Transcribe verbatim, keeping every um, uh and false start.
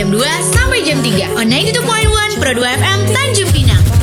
jam dua sampai jam tiga on sembilan puluh dua koma satu Pro dua F M Tanjung Pinang.